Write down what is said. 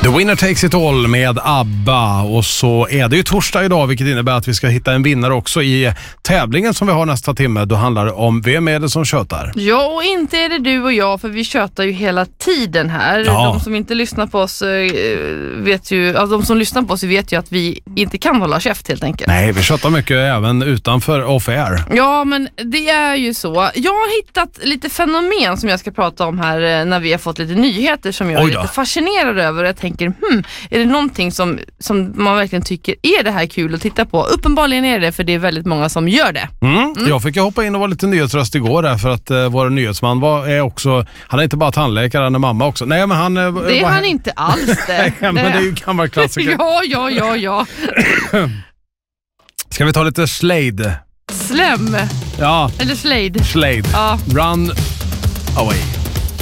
The Winner Takes It All med ABBA, och så är det ju torsdag idag, vilket innebär att vi ska hitta en vinnare också i tävlingen som vi har nästa timme. Då handlar det om vem är det som tjötar. Ja, och inte är det du och jag, för vi tjötar ju hela tiden här. Ja. De som inte lyssnar på oss vet ju, alltså de som lyssnar på oss vet ju att vi inte kan hålla käft helt enkelt. Nej, vi tjötar mycket även utanför off-air. Ja, men det är ju så. Jag har hittat lite fenomen som jag ska prata om här när vi har fått lite nyheter som jag är lite fascinerad över. Jag tänker, är det någonting som man verkligen tycker är det här kul att titta på? Uppenbarligen är det, för det är väldigt många som gör det. Jag fick hoppa in och vara lite nyhetsröst igår där, för att vår nyhetsman är också, han är inte bara tandläkare, han är mamma också. Nej, men han det är han inte alls det. Men det är ju gammal klassiker. Ja. Ska vi ta lite Slade? Slem. Ja. Eller Slade. Slade. Ja. Run away.